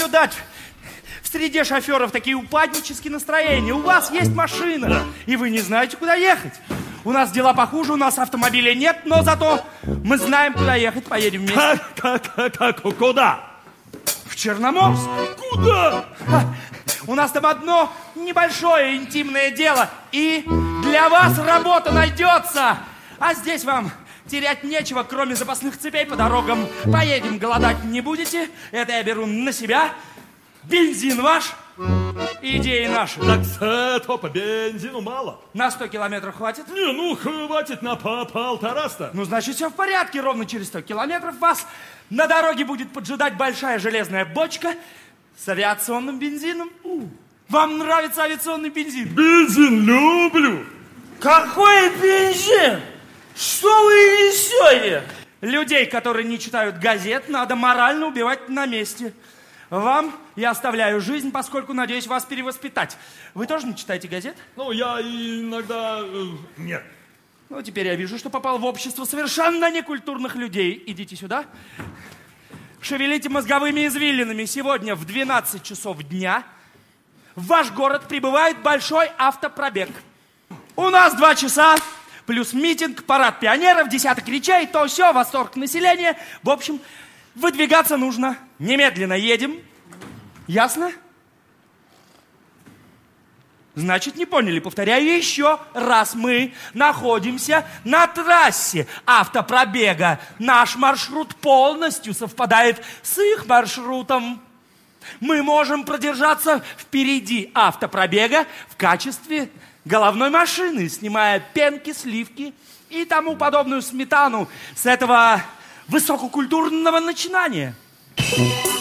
наблюдать в среде шоферов такие упаднические настроения. У вас есть машина, и вы не знаете, куда ехать. У нас дела похуже, у нас автомобиля нет, но зато мы знаем, куда ехать, поедем вместе. Куда? В Черноморск. Куда? У нас там одно небольшое интимное дело, и для вас работа найдется. А здесь вам терять нечего, кроме запасных цепей по дорогам. Поедем, голодать не будете, это я беру на себя. Бензин ваш, идеи наши. Так это по бензину мало. На 100 километров хватит? Не, ну хватит на полтораста. Ну, значит, все в порядке. Ровно через 100 километров вас на дороге будет поджидать большая железная бочка с авиационным бензином. Вам нравится авиационный бензин? Бензин люблю. Какой бензин? Что вы несете? Людей, которые не читают газет, надо морально убивать на месте. Вам я оставляю жизнь, поскольку надеюсь вас перевоспитать. Вы тоже не читаете газет? Ну, я иногда... Нет. Ну, теперь я вижу, что попал в общество совершенно некультурных людей. Идите сюда. Шевелите мозговыми извилинами. Сегодня в 12 часов дня в ваш город прибывает большой автопробег. У нас 2 часа, плюс митинг, парад пионеров, десяток речей, то все, восторг населения. В общем, выдвигаться нужно. Немедленно едем. Ясно? Значит, не поняли. Повторяю еще раз. Мы находимся на трассе автопробега. Наш маршрут полностью совпадает с их маршрутом. Мы можем продержаться впереди автопробега в качестве головной машины, снимая пенки, сливки и тому подобную сметану с этого высококультурного начинания.